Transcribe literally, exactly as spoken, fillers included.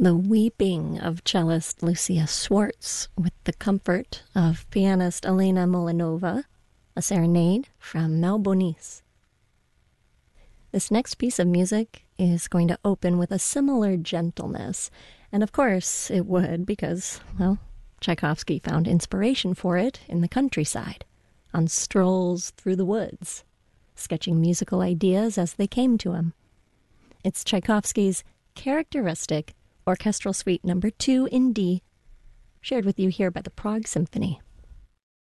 the weeping of cellist Lucia Swartz with the comfort of pianist Elena Molinova, a serenade from Malbonis. This next piece of music is going to open with a similar gentleness, and of course it would because, well, Tchaikovsky found inspiration for it in the countryside, on strolls through the woods, sketching musical ideas as they came to him. It's Tchaikovsky's characteristic Orchestral Suite number two in D, shared with you here by the Prague Symphony.